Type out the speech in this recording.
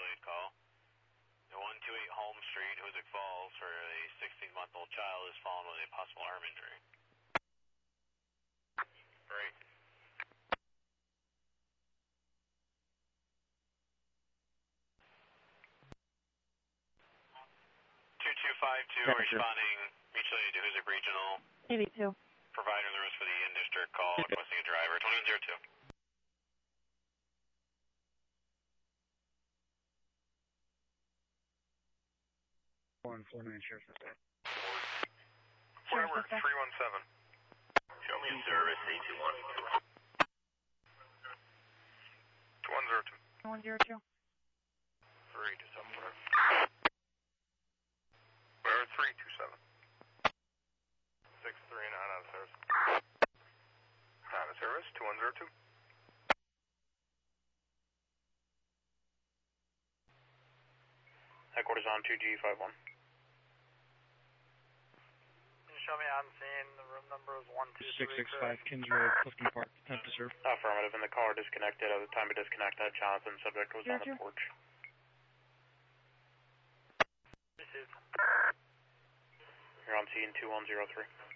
mutual aid call. The 128 Holmes Street, Hoosick Falls, for a 16-month-old child is fallen with a possible arm injury. Great. 2252 responding mutual aid to Hoosick Regional. 82. Provider of the risk for the in-district call requesting a driver. 2102. Sheriff's Dispatch. Forward 317. Show me a service, 821. 102. 102. 3 to 7. Where 327. 639 out of service. Out of service, 2102. Headquarters on 2G51. Show me on scene. The room number is 123. 665 Kings Road, Clifton Park. Attempt to serve. Affirmative, and the caller disconnected. At the time of disconnect, that Jonathan subject was on the porch. Received. You're on scene 2103.